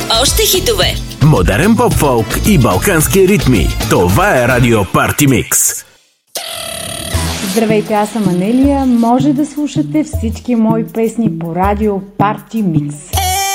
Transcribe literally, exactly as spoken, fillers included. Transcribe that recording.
Още хитове. Модерен поп-фолк и балкански ритми. Това е Радио Парти Микс. Здравейте, аз съм Анелия. Може да слушате всички мои песни по Радио Парти Микс.